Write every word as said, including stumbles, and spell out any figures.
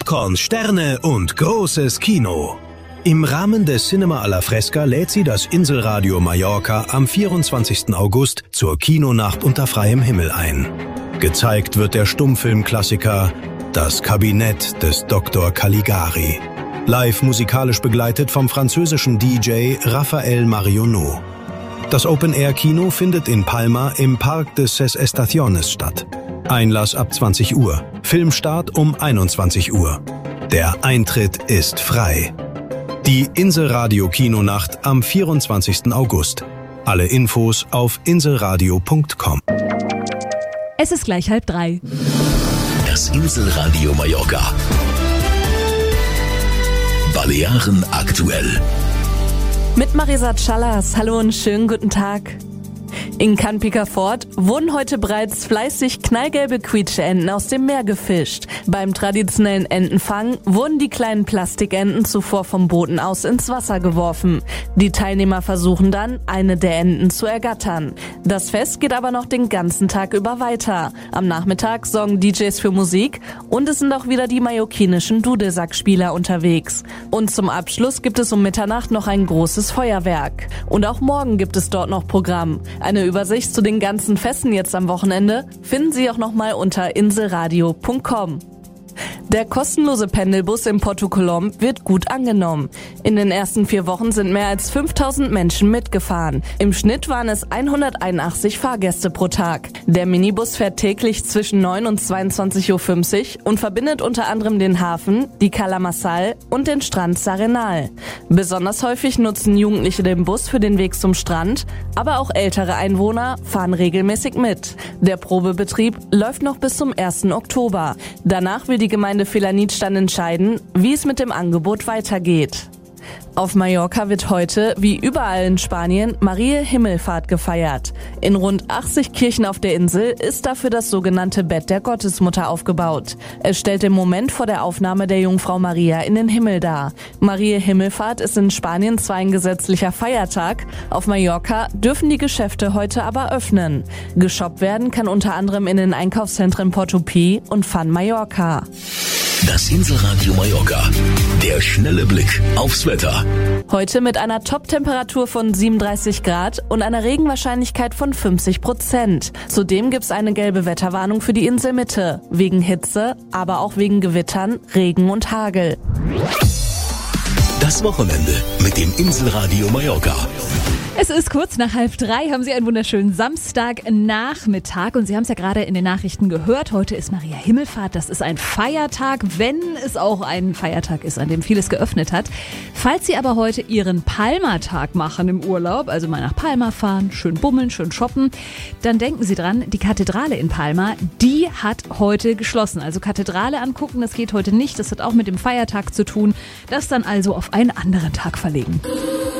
Popcorn, Sterne und großes Kino. Im Rahmen des Cinema alla Fresca lädt sie das Inselradio Mallorca am vierundzwanzigsten August zur Kinonacht unter freiem Himmel ein. Gezeigt wird der Stummfilmklassiker Das Kabinett des Doktor Caligari. Live musikalisch begleitet vom französischen D J Raphael Marionneau. Das Open-Air-Kino findet in Palma im Parque de Ses Estaciones statt. Einlass ab zwanzig Uhr. Filmstart um einundzwanzig Uhr. Der Eintritt ist frei. Die Inselradio-Kinonacht am vierundzwanzigsten August. Alle Infos auf inselradio punkt com. Es ist gleich halb drei. Das Inselradio Mallorca. Balearen aktuell. Mit Marisa Callas. Hallo und schönen guten Tag. In Can Picafort wurden heute bereits fleißig knallgelbe Quietscheenten aus dem Meer gefischt. Beim traditionellen Entenfang wurden die kleinen Plastikenten zuvor vom Booten aus ins Wasser geworfen. Die Teilnehmer versuchen dann, eine der Enten zu ergattern. Das Fest geht aber noch den ganzen Tag über weiter. Am Nachmittag sorgen D Js für Musik und es sind auch wieder die mallorquinischen Dudelsackspieler unterwegs. Und zum Abschluss gibt es um Mitternacht noch ein großes Feuerwerk. Und auch morgen gibt es dort noch Programm. Eine Übersicht zu den ganzen Festen jetzt am Wochenende finden Sie auch nochmal unter inselradio punkt com. Der kostenlose Pendelbus in Porto Colom wird gut angenommen. In den ersten vier Wochen sind mehr als fünftausend Menschen mitgefahren. Im Schnitt waren es hunderteinundachtzig Fahrgäste pro Tag. Der Minibus fährt täglich zwischen neun und zweiundzwanzig Uhr fünfzig und verbindet unter anderem den Hafen, die Cala Massal und den Strand S'Arenal. Besonders häufig nutzen Jugendliche den Bus für den Weg zum Strand, aber auch ältere Einwohner fahren regelmäßig mit. Der Probebetrieb läuft noch bis zum ersten Oktober. Danach will die Gemeinde Felanitsch dann entscheiden, wie es mit dem Angebot weitergeht. Auf Mallorca wird heute, wie überall in Spanien, Mariä Himmelfahrt gefeiert. In rund achtzig Kirchen auf der Insel ist dafür das sogenannte Bett der Gottesmutter aufgebaut. Es stellt den Moment vor der Aufnahme der Jungfrau Maria in den Himmel dar. Mariä Himmelfahrt ist in Spanien zwar ein gesetzlicher Feiertag, auf Mallorca dürfen die Geschäfte heute aber öffnen. Geshoppt werden kann unter anderem in den Einkaufszentren Porto Pi und Fun Mallorca. Das Inselradio Mallorca. Der schnelle Blick aufs Wetter. Heute mit einer Top-Temperatur von siebenunddreißig Grad und einer Regenwahrscheinlichkeit von fünfzig Prozent. Zudem gibt's eine gelbe Wetterwarnung für die Inselmitte. Wegen Hitze, aber auch wegen Gewittern, Regen und Hagel. Das Wochenende mit dem Inselradio Mallorca. Es ist kurz nach halb drei, haben Sie einen wunderschönen Samstagnachmittag und Sie haben es ja gerade in den Nachrichten gehört, heute ist Mariä Himmelfahrt, das ist ein Feiertag, wenn es auch ein Feiertag ist, an dem vieles geöffnet hat. Falls Sie aber heute Ihren Palma-Tag machen im Urlaub, also mal nach Palma fahren, schön bummeln, schön shoppen, dann denken Sie dran, die Kathedrale in Palma, die hat heute geschlossen. Also Kathedrale angucken, das geht heute nicht, das hat auch mit dem Feiertag zu tun, das dann also auf einen anderen Tag verlegen.